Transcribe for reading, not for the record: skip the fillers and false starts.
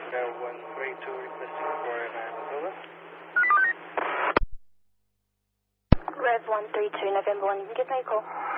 Rev 132 requesting for November. Rev 132, November 1, you can get my call.